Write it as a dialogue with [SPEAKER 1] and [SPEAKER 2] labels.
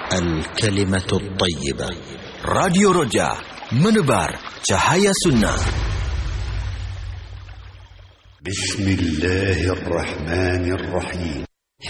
[SPEAKER 1] الكلمة الطيبة. راديو رجا منبر cahaya sunnah.
[SPEAKER 2] بسم الله الرحمن الرحيم.